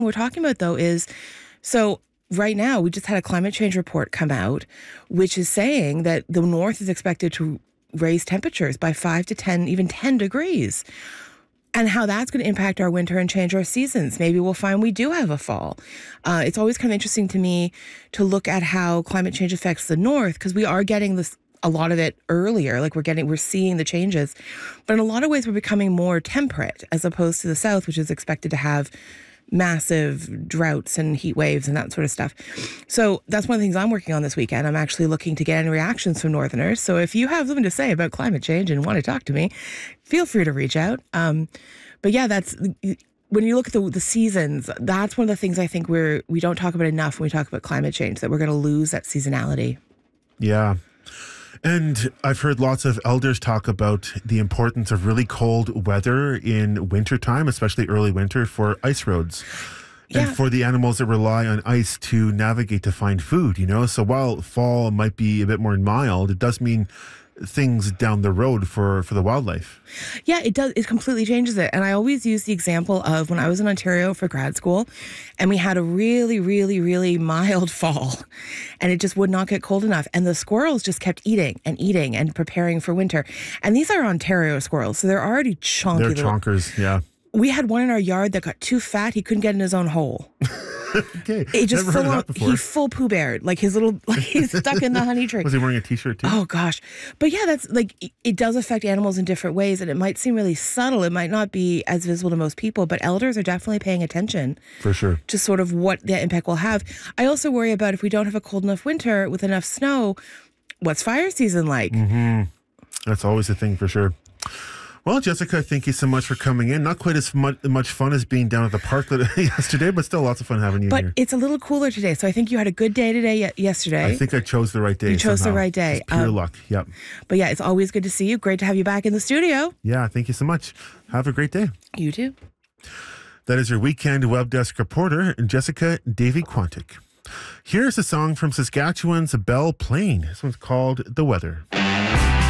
we're talking about, though, is so right now we just had a climate change report come out, which is saying that the north is expected to raise temperatures by 5 to 10, even 10 degrees. And how that's going to impact our winter and change our seasons. Maybe we'll find we do have a fall. It's always kind of interesting to me to look at how climate change affects the north, because we are getting this a lot of it earlier. Like we're seeing the changes, but in a lot of ways we're becoming more temperate as opposed to the south, which is expected to have massive droughts and heat waves and that sort of stuff. So that's one of the things I'm working on this weekend. I'm actually looking to get any reactions from Northerners. So if you have something to say about climate change and want to talk to me, feel free to reach out. But yeah, that's when you look at the seasons, that's one of the things I think we don't talk about enough when we talk about climate change, that we're going to lose that seasonality. Yeah. And I've heard lots of elders talk about the importance of really cold weather in wintertime, especially early winter, for ice roads. Yeah. And for the animals that rely on ice to navigate to find food, So while fall might be a bit more mild, it does mean things down the road for the wildlife. Yeah, it does. It completely changes it. And I always use the example of when I was in Ontario for grad school and we had a really, really, really mild fall and it just would not get cold enough. And the squirrels just kept eating and preparing for winter. And these are Ontario squirrels, so they're already chunky. They're chonkers, yeah. We had one in our yard that got too fat. He couldn't get in his own hole. Okay, it just never heard of that before. He full poo beared, like his little, he's stuck in the honey tree. Was he wearing a t-shirt too? Oh gosh. But yeah, that's like, it does affect animals in different ways, and it might seem really subtle. It might not be as visible to most people, but elders are definitely paying attention. For sure. To sort of what the impact will have. I also worry about if we don't have a cold enough winter with enough snow, what's fire season like? Mm-hmm. That's always a thing for sure. Well, Jessica, thank you so much for coming in. Not quite as much fun as being down at the park yesterday, but still lots of fun having you here. But it's a little cooler today, so I think you had a good day today. Yesterday, I think I chose the right day. You chose somehow. the right day. Just pure luck. Yep. But yeah, it's always good to see you. Great to have you back in the studio. Yeah, thank you so much. Have a great day. You too. That is your weekend web desk reporter, Jessica Davy-Quantick. Here's a song from Saskatchewan's Belle Plaine. This one's called "The Weather."